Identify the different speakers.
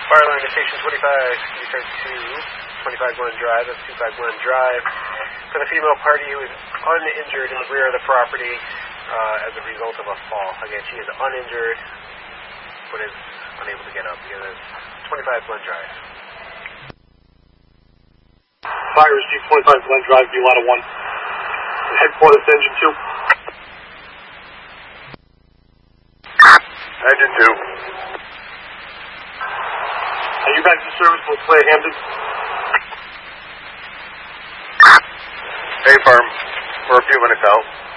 Speaker 1: Fire line to station 25, start to 25 Glen Drive, that's 25 Glen Drive. For the female party who is uninjured in the rear of the property as a result of a fall. Again, she is uninjured, but is unable to get up. Again, that's 25 Glen Drive.
Speaker 2: Fire received 25 Glen Drive, B-Lotto 1. Headquarters, engine 2.
Speaker 3: Engine 2.
Speaker 2: Are you back to service with Claire Hampton?
Speaker 3: Hey, firm. We're a few minutes out.